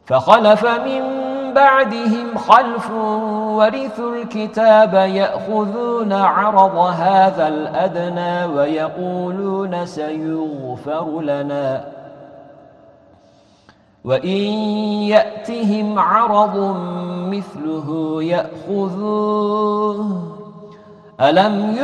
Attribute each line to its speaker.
Speaker 1: فخلف من بعدهم خلف ورثوا الكتاب يأخذون عرض هذا الأدنى ويقولون سيغفر لنا وإن يأتهم عرض مثله يأخذوه ألم